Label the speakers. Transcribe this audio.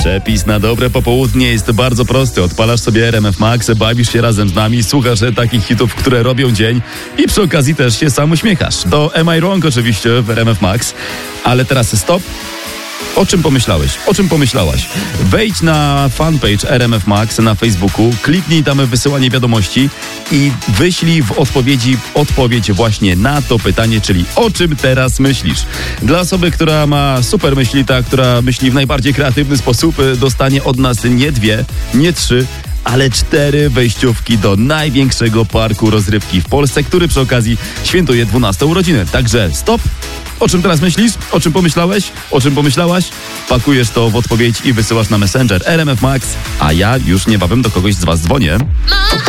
Speaker 1: Przepis na dobre popołudnie jest bardzo prosty. Odpalasz sobie RMF Max, bawisz się razem z nami, słuchasz takich hitów, które robią dzień i przy okazji też się sam uśmiechasz. To Am I Wrong oczywiście w RMF Max, ale teraz stop. O czym pomyślałeś? O czym pomyślałaś? Wejdź na fanpage RMF Max na Facebooku, kliknij tam wysyłanie wiadomości i wyślij w odpowiedź właśnie na to pytanie, czyli o czym teraz myślisz? Dla osoby, która ma super myśli, ta, która myśli w najbardziej kreatywny sposób, dostanie od nas nie 2, nie 3, ale 4 wejściówki do największego parku rozrywki w Polsce, który przy okazji świętuje 12 urodziny. Także stop! O czym teraz myślisz? O czym pomyślałeś? O czym pomyślałaś? Pakujesz to w odpowiedź i wysyłasz na Messenger RMF Max, a ja już niebawem do kogoś z was dzwonię.